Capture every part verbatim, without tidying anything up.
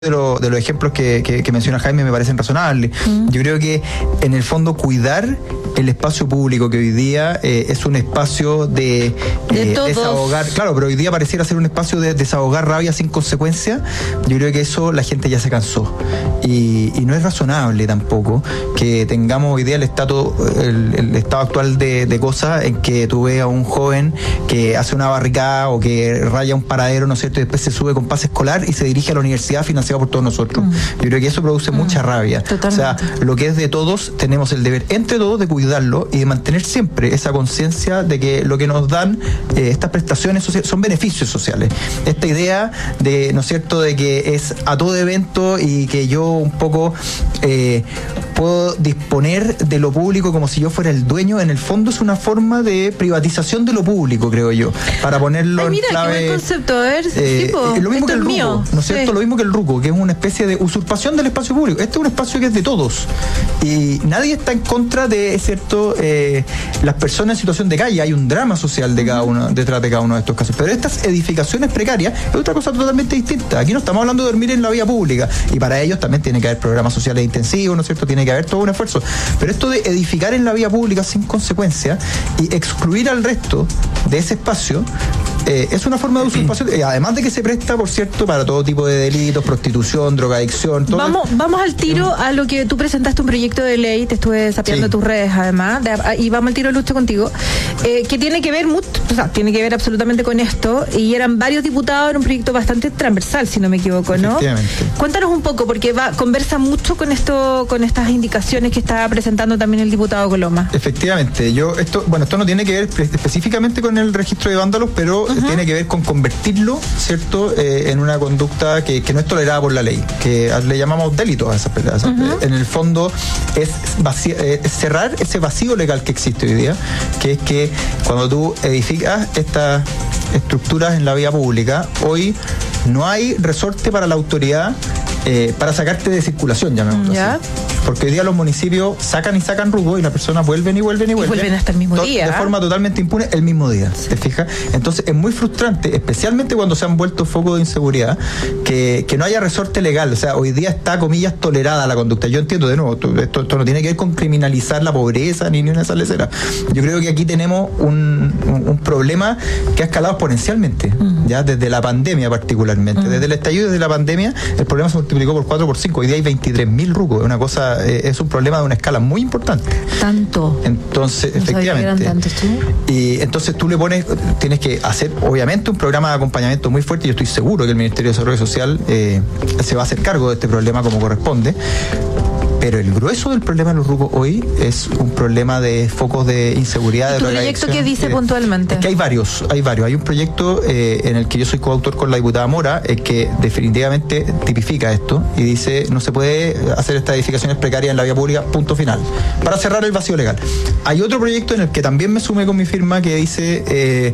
de, lo, de los ejemplos que, que, que menciona Jaime me parecen razonables. Mm. Yo creo que en el fondo cuidar el espacio público, que hoy día eh, es un espacio de, de eh, desahogar, claro, pero hoy día pareciera ser un espacio de desahogar rabia sin consecuencia. Yo creo que eso la gente ya se cansó y, y no es razonable tampoco que tengamos hoy día el estado el, el estado actual de, de cosas en que tú ves a un joven que hace una barricada o que raya un paradero, ¿no es cierto?, y después se sube con pase escolar y se dirige a la universidad financiada por todos nosotros. Mm. Yo creo que eso produce mm. mucha rabia. Totalmente. O sea, lo que es de todos, tenemos el deber entre todos de cuidarlo y de mantener siempre esa conciencia de que lo que nos dan eh, estas prestaciones sociales son beneficios sociales. Esta idea de, ¿no es cierto?, de que es a todo evento y que yo un poco eh, puedo disponer de lo público como si yo fuera el dueño, en el fondo es una forma de privatización de lo público, creo yo, para ponerlo Ay, mira, en clave. Qué buen concepto, a ver, eh, sí, po, lo mismo que el ruco, ruco, ¿no es cierto? Sí. Lo mismo que el ruco, que es una especie de usurpación del espacio público. Este es un espacio que es de todos y nadie está en contra de, es cierto, eh, las personas en situación de calle. Hay un drama social de cada uno, detrás de cada uno de estos casos, pero estas edificaciones precarias es otra cosa totalmente distinta. Aquí no estamos hablando de dormir en la vía pública y para ellos también tiene que haber programas sociales intensivos, ¿no es cierto? Tiene que haber todo un esfuerzo, pero esto de edificar en la vía pública sin consecuencia y excluir al resto de ese espacio Eh, es una forma de usurpación, eh, además de que se presta, por cierto, para todo tipo de delitos, prostitución, drogadicción, todo. Vamos, el... vamos al tiro a lo que tú presentaste, un proyecto de ley, te estuve sapeando sí. tus redes además, de, y vamos al tiro al lucho contigo, eh, que tiene que ver mucho, o sea, tiene que ver absolutamente con esto, y eran varios diputados, era un proyecto bastante transversal, si no me equivoco, ¿no? Cuéntanos un poco, porque va, conversa mucho con esto, con estas indicaciones que está presentando también el diputado Coloma. Efectivamente, yo, esto, bueno, esto no tiene que ver específicamente con el registro de vándalos, pero uh-huh. tiene que ver con convertirlo, ¿cierto?, eh, en una conducta que, que no es tolerada por la ley, que le llamamos delitos a esas peleas. Uh-huh. En el fondo es, vaci- es cerrar ese vacío legal que existe hoy día, que es que cuando tú edificas estas estructuras en la vía pública, hoy no hay resorte para la autoridad eh, para sacarte de circulación, llamémoslo ¿Ya? así. Porque hoy día los municipios sacan y sacan rucos y las personas vuelven y vuelven y vuelven. Y vuelven hasta el mismo to- día. De forma totalmente impune el mismo día, sí. ¿Te fijas? Entonces es muy frustrante, especialmente cuando se han vuelto foco de inseguridad, que, que no haya resorte legal. O sea, hoy día está, comillas, tolerada la conducta. Yo entiendo, de nuevo, esto, esto no tiene que ver con criminalizar la pobreza ni, ni una salecera. Yo creo que aquí tenemos un, un, un problema que ha escalado exponencialmente, uh-huh. ya desde la pandemia particularmente. Uh-huh. Desde el estallido de la pandemia, el problema se multiplicó por cuatro, por cinco. Hoy día hay veintitrés mil rucos. Es una cosa, eh, es un problema de una escala muy importante. Tanto. Entonces, no efectivamente. Tantos, y entonces tú le pones, tienes que hacer, obviamente, un programa de acompañamiento muy fuerte. Yo estoy seguro que el Ministerio de Desarrollo Social eh, se va a hacer cargo de este problema como corresponde. Pero el grueso del problema de los rucos hoy es un problema de focos de inseguridad. ¿Tu de proyecto qué dice eh, puntualmente? Es que hay varios, hay varios. Hay un proyecto eh, en el que yo soy coautor con la diputada Mora, eh, que definitivamente tipifica esto y dice no se puede hacer estas edificaciones precarias en la vía pública, punto final, para cerrar el vacío legal. Hay otro proyecto en el que también me sumé con mi firma que dice... Eh,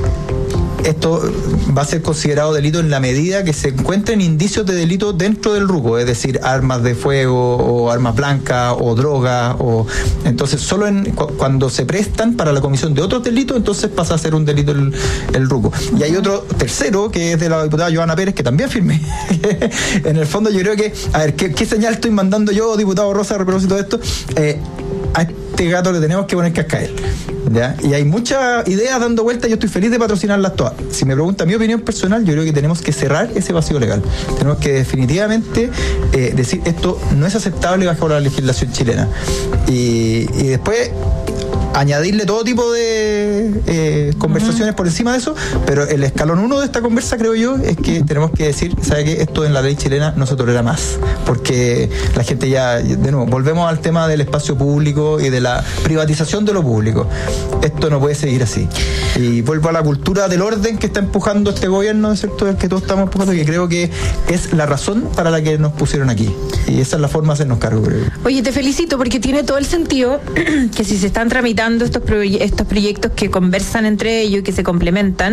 esto va a ser considerado delito en la medida que se encuentren indicios de delito dentro del ruco, es decir, armas de fuego o armas blancas o drogas, o entonces solo en, cu- cuando se prestan para la comisión de otros delitos, entonces pasa a ser un delito el, el ruco. Y hay otro tercero que es de la diputada Joana Pérez, que también firmé. En el fondo yo creo que, a ver, ¿qué, qué señal estoy mandando yo, diputado Rosa, a propósito de esto? Eh, a este gato le tenemos que poner cascabel, ¿ya? Y hay muchas ideas dando vueltas, yo estoy feliz de patrocinarlas todas. Si me pregunta mi opinión personal, yo creo que tenemos que cerrar ese vacío legal. Tenemos que definitivamente eh, decir esto no es aceptable bajo la legislación chilena. Y, y después añadirle todo tipo de eh, conversaciones uh-huh. por encima de eso, pero el escalón uno de esta conversa, creo yo, es que tenemos que decir, ¿sabe qué? Esto en la ley chilena no se tolera más, porque la gente ya, de nuevo, volvemos al tema del espacio público y de la privatización de lo público. Esto no puede seguir así. Y vuelvo a la cultura del orden que está empujando este gobierno, ¿no es cierto?, el que todos estamos empujando, que creo que es la razón para la que nos pusieron aquí. Y esa es la forma de hacernos cargo, creo. Oye, te felicito porque tiene todo el sentido que si se están tramitando tramitando estos, proye- estos proyectos que conversan entre ellos y que se complementan,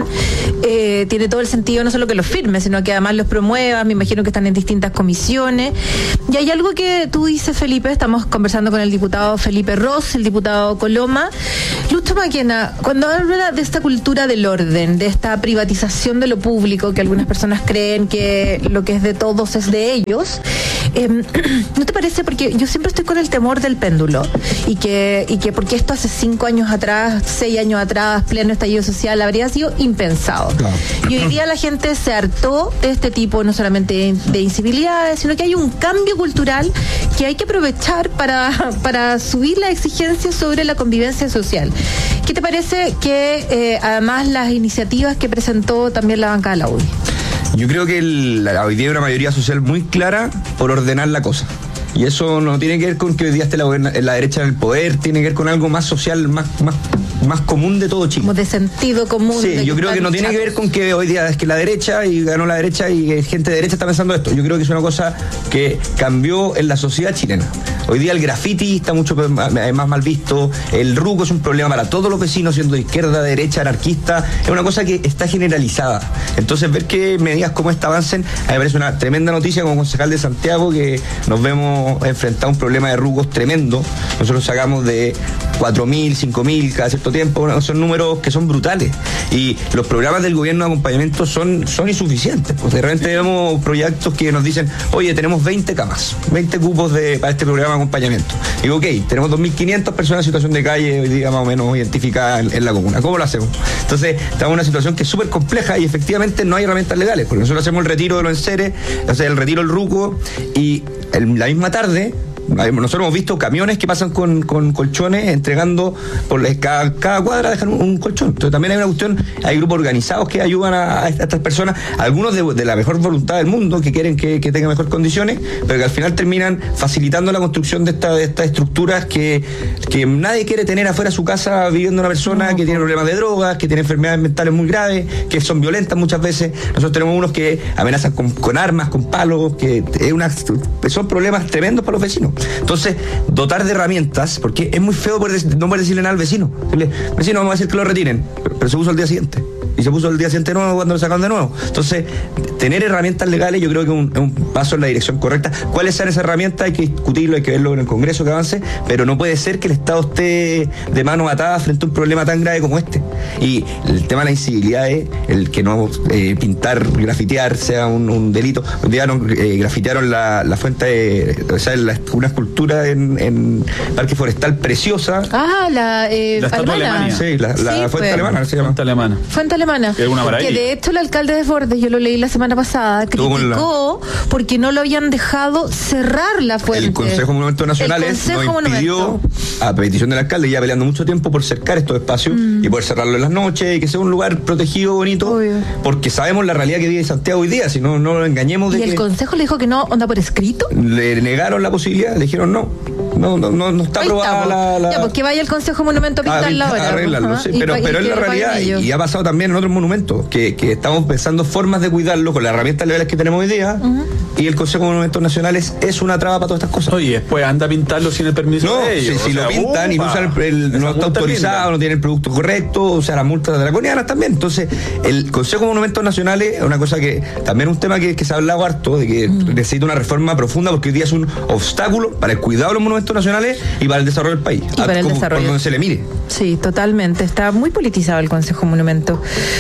eh, tiene todo el sentido no solo que los firme, sino que además los promueva. Me imagino que están en distintas comisiones. Y hay algo que tú dices, Felipe, estamos conversando con el diputado Felipe Ross, el diputado Coloma. Lucho Maquena, cuando habla de esta cultura del orden, de esta privatización de lo público, que algunas personas creen que lo que es de todos es de ellos, eh, ¿no te parece? Porque yo siempre estoy con el temor del péndulo y que, y que porque esto hace cinco años atrás, seis años atrás, pleno estallido social, habría sido impensado. Claro. Y hoy día la gente se hartó de este tipo, no solamente de incivilidades, sino que hay un cambio cultural que hay que aprovechar para, para subir la exigencia sobre la convivencia social. ¿Qué te parece que eh, además las iniciativas que presentó también la bancada de la U D I? Yo creo que el, la, hoy día hay una mayoría social muy clara por ordenar la cosa. Y eso no tiene que ver con que hoy día esté la, la derecha en el poder, tiene que ver con algo más social, más, más, más común de todo Chile. Como de sentido común. Sí, yo creo que no tiene que ver con que hoy día es que la derecha y ganó la derecha y gente de derecha está pensando esto. Yo creo que es una cosa que cambió en la sociedad chilena. Hoy día el graffiti está mucho más mal visto, el ruco es un problema para todos los vecinos, siendo de izquierda, derecha, anarquista, es una cosa que está generalizada. Entonces ver que medidas como esta avancen, a mí me parece una tremenda noticia como concejal de Santiago, que nos vemos enfrentados a un problema de rucos tremendo. Nosotros sacamos de cuatro mil, cinco mil cada cierto tiempo, bueno, son números que son brutales. Y los programas del gobierno de acompañamiento son, son insuficientes. Pues de repente vemos proyectos que nos dicen, oye, tenemos veinte camas, veinte cupos de, para este programa de acompañamiento. Digo, ok, tenemos dos mil quinientas personas en situación de calle, hoy día más o menos identificadas en, en la comuna. ¿Cómo lo hacemos? Entonces, estamos en una situación que es súper compleja y efectivamente no hay herramientas legales, porque nosotros hacemos el retiro de los enseres, o sea, el retiro del ruco, y el, la misma tarde nosotros hemos visto camiones que pasan con, con colchones entregando por la, cada, cada cuadra dejan un, un colchón. Entonces también hay una cuestión, hay grupos organizados que ayudan a, a estas personas, algunos de, de la mejor voluntad del mundo, que quieren que, que tengan mejores condiciones, pero que al final terminan facilitando la construcción de, esta, de estas estructuras que, que nadie quiere tener afuera de su casa viviendo una persona no, que tiene problemas de drogas, que tiene enfermedades mentales muy graves, que son violentas muchas veces. Nosotros tenemos unos que amenazan con, con armas, con palos, que es una, son problemas tremendos para los vecinos. Entonces, dotar de herramientas, porque es muy feo poder, no poder decirle nada al vecino. Decirle, vecino, vamos a decir que lo retiren, pero, pero se puso al día siguiente. Y se puso el día siguiente nuevo cuando lo sacaron de nuevo. Entonces, tener herramientas legales yo creo que es un, es un paso en la dirección correcta. ¿Cuáles son esas herramientas? Hay que discutirlo, hay que verlo en el Congreso que avance, pero no puede ser que el Estado esté de mano atada frente a un problema tan grave como este. Y el tema de la incivilidad es el que no eh, pintar, grafitear sea un, un delito. Un día no, eh, grafitearon la, la fuente, de, o sea, la, una escultura en, en Parque Forestal preciosa. Ah, la, eh, la estatua alemana. Sí, la, la sí, fuente fue. alemana se llama. Fuente alemana. Fuente alemana. Es una maravilla. Que de hecho el alcalde de Bordes, yo lo leí la semana pasada, criticó la... porque no lo habían dejado cerrar la fuente. El Consejo de Monumentos Nacionales nos impidió, Monumento. a petición del alcalde, ya peleando mucho tiempo por cercar estos espacios mm. y poder cerrarlo en las noches y que sea un lugar protegido, bonito, Obvio. porque sabemos la realidad que vive Santiago hoy día, si no, no lo engañemos de ¿Y que... el Consejo le dijo que no, onda por escrito? Le negaron la posibilidad, le dijeron no. No, no, no, no está aprobada la, la... Ya, pues que vaya el Consejo de Monumento a pintarla ahora. Arreglarlo, sí, pero, pero es la realidad y, y ha pasado también en otros monumentos, que, que estamos pensando formas de cuidarlo con las herramientas legales que tenemos hoy día uh-huh. y el Consejo de Monumentos Nacionales es una traba para todas estas cosas. Oye, después anda a pintarlo sin el permiso no, de ellos. Si, si lo pintan upa, y no, usan el, el, no está autorizado, linda. no tiene el producto correcto, o sea, las multas draconianas también. Entonces, el Consejo de Monumentos Nacionales es una cosa que también es un tema que, que se ha hablado harto, de que uh-huh. necesita una reforma profunda porque hoy día es un obstáculo para el cuidado de los monumentos nacionales y para el desarrollo del país. Y para el desarrollo. Por donde se le mire. Sí, totalmente. Está muy politizado el Consejo Monumento.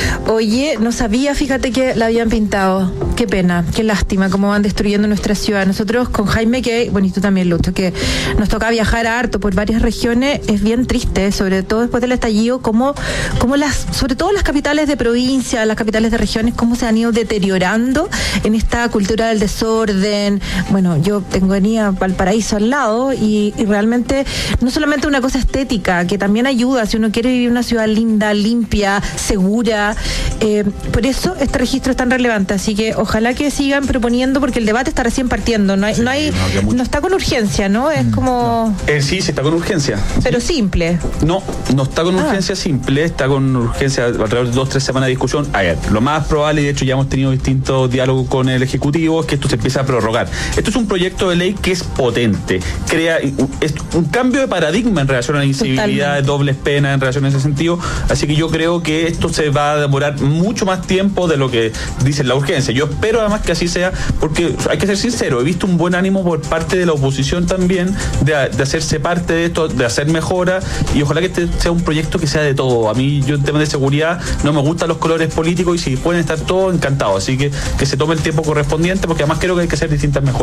Oye, no sabía, fíjate que la habían pintado. Qué pena, qué lástima cómo van destruyendo nuestra ciudad. Nosotros con Jaime, que, bueno, y tú también, Lucho, que nos toca viajar harto por varias regiones, es bien triste, sobre todo después del estallido, cómo, cómo las, sobre todo las capitales de provincia, las capitales de regiones, cómo se han ido deteriorando en esta cultura del desorden. Bueno, yo tengo venía Valparaíso al lado y, y realmente no solamente una cosa estética, que también ayuda si uno quiere vivir una ciudad linda, limpia, segura. Eh, por eso este registro es tan relevante, así que ojalá que sigan proponiendo, porque el debate está recién partiendo, no hay, sí, no hay, no, no está con urgencia, ¿no? Es como... Eh, sí, sí está con urgencia. Pero simple. No, no está con ah. urgencia simple, está con urgencia alrededor de dos, tres semanas de discusión. A ver, lo más probable, y de hecho ya hemos tenido distintos diálogos con el Ejecutivo, es que esto se empiece a prorrogar. Esto es un proyecto de ley que es potente, crea es un cambio de paradigma en relación a la incivilidad, de doble les pena en relación a ese sentido. Así que yo creo que esto se va a demorar mucho más tiempo de lo que dice la urgencia. Yo espero además que así sea, porque hay que ser sincero, he visto un buen ánimo por parte de la oposición también de, de hacerse parte de esto, de hacer mejora, y ojalá que este sea un proyecto que sea de todo. A mí, yo en temas de seguridad no me gustan los colores políticos, y si pueden estar todos, encantados. Así que que se tome el tiempo correspondiente, porque además creo que hay que hacer distintas mejoras.